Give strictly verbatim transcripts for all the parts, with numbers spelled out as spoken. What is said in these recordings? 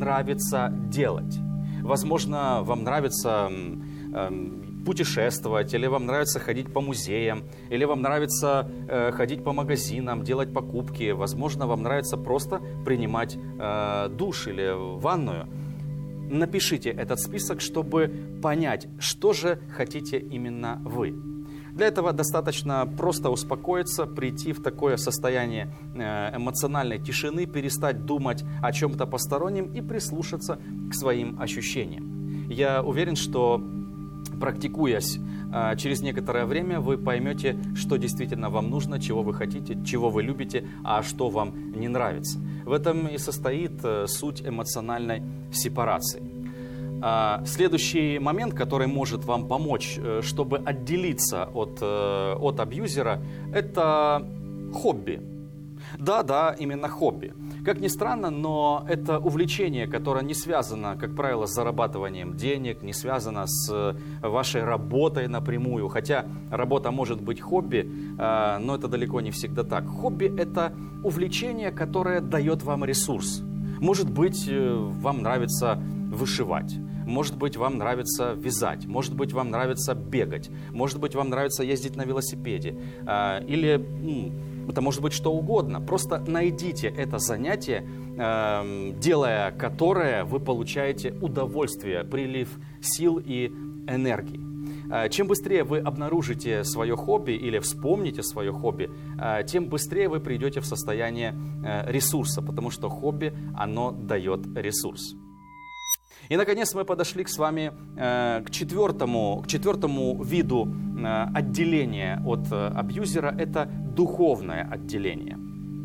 нравится делать. Возможно, вам нравится э, путешествовать, или вам нравится ходить по музеям, или вам нравится э, ходить по магазинам, делать покупки. Возможно, вам нравится просто принимать э, душ или ванную. Напишите этот список, чтобы понять, что же хотите именно вы. Для этого достаточно просто успокоиться, прийти в такое состояние эмоциональной тишины, перестать думать о чем-то постороннем и прислушаться к своим ощущениям. Я уверен, что, практикуясь через некоторое время, вы поймете, что действительно вам нужно, чего вы хотите, чего вы любите, а что вам не нравится. В этом и состоит суть эмоциональной сепарации. Следующий момент, который может вам помочь, чтобы отделиться от, от абьюзера, это хобби. Да, да, именно хобби. Как ни странно, но это увлечение, которое не связано, как правило, с зарабатыванием денег, не связано с вашей работой напрямую. Хотя работа может быть хобби, но это далеко не всегда так. Хобби – это увлечение, которое дает вам ресурс. Может быть, вам нравится вышивать. Может быть, вам нравится вязать, может быть, вам нравится бегать, может быть, вам нравится ездить на велосипеде, или это может быть что угодно. Просто найдите это занятие, делая которое вы получаете удовольствие, прилив сил и энергии. Чем быстрее вы обнаружите свое хобби или вспомните свое хобби, тем быстрее вы придете в состояние ресурса, потому что хобби, оно дает ресурс. И, наконец, мы подошли с вами э, к, четвертому, к четвертому виду э, отделения от э, абьюзера. Это духовное отделение.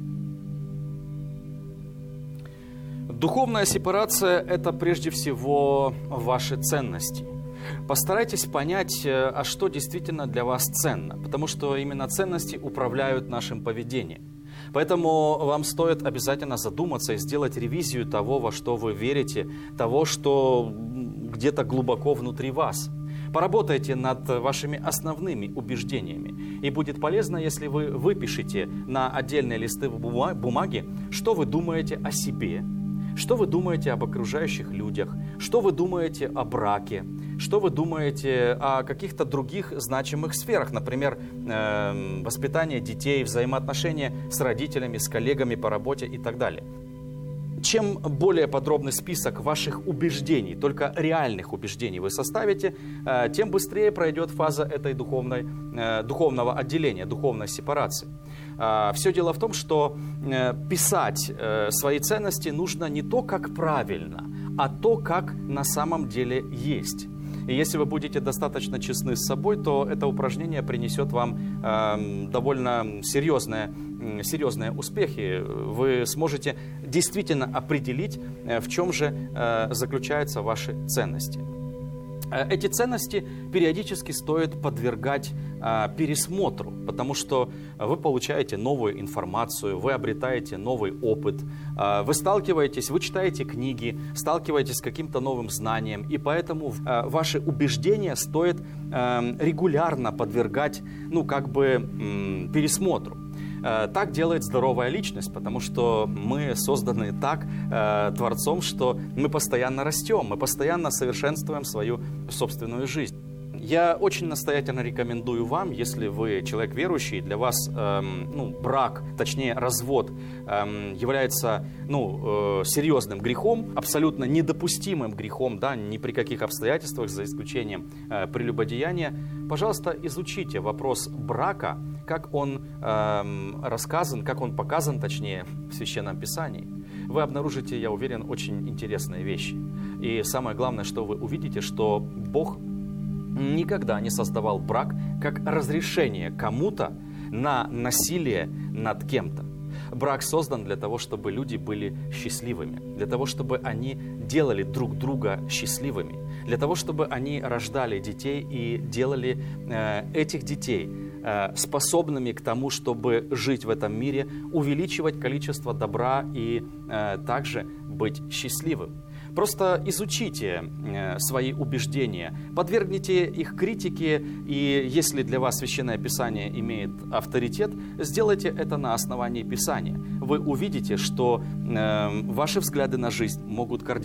Духовная сепарация – это прежде всего ваши ценности. Постарайтесь понять, а что действительно для вас ценно, потому что именно ценности управляют нашим поведением. Поэтому вам стоит обязательно задуматься и сделать ревизию того, во что вы верите, того, что где-то глубоко внутри вас. Поработайте над вашими основными убеждениями. И будет полезно, если вы выпишете на отдельные листы бумаги, что вы думаете о себе, что вы думаете об окружающих людях, что вы думаете о браке, что вы думаете о каких-то других значимых сферах, например, э, воспитание детей, взаимоотношения с родителями, с коллегами по работе и так далее. Чем более подробный список ваших убеждений, только реальных убеждений вы составите, э, тем быстрее пройдет фаза этой духовной, э, духовного отделения, духовной сепарации. Э, все дело в том, что э, писать э, свои ценности нужно не то, как правильно, а то, как на самом деле есть. И если вы будете достаточно честны с собой, то это упражнение принесет вам э, довольно серьезные, серьезные успехи. Вы сможете действительно определить, в чем же э, заключаются ваши ценности. Эти ценности периодически стоит подвергать а, пересмотру, потому что вы получаете новую информацию, вы обретаете новый опыт, а, вы сталкиваетесь, вы читаете книги, сталкиваетесь с каким-то новым знанием, и поэтому а, ваши убеждения стоит а, регулярно подвергать, ну, как бы, м, пересмотру. Так делает здоровая личность, потому что мы созданы так э, Творцом, что мы постоянно растем, мы постоянно совершенствуем свою собственную жизнь. Я очень настоятельно рекомендую вам, если вы человек верующий, для вас эм, ну, брак, точнее развод, эм, является ну, э, серьезным грехом, абсолютно недопустимым грехом, да, ни при каких обстоятельствах, за исключением э, прелюбодеяния. Пожалуйста, изучите вопрос брака, как он эм, рассказан, как он показан, точнее, в Священном Писании. Вы обнаружите, я уверен, очень интересные вещи. И самое главное, что вы увидите, что Бог никогда не создавал брак как разрешение кому-то на насилие над кем-то. Брак создан для того, чтобы люди были счастливыми, для того, чтобы они делали друг друга счастливыми, для того, чтобы они рождали детей и делали э, этих детей э, способными к тому, чтобы жить в этом мире, увеличивать количество добра и э, также быть счастливым. Просто изучите э, свои убеждения, подвергните их критике, и если для вас Священное Писание имеет авторитет, сделайте это на основании Писания. Вы увидите, что э, ваши взгляды на жизнь могут кардинально